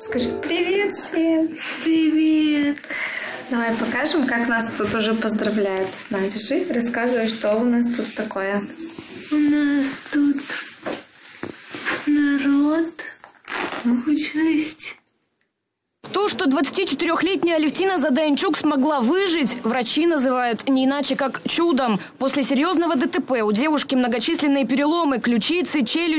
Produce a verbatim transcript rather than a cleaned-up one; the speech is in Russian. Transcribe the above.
Скажи привет всем. Привет. Давай покажем, как нас тут уже поздравляют. На, держи, рассказывай, что у нас тут такое. У нас тут народ, участь. То, что двадцатичетырёхлетняя Алевтина Задаянчук смогла выжить, врачи называют не иначе как чудом. После серьезного ДТП у девушки многочисленные переломы ключицы, челюсти.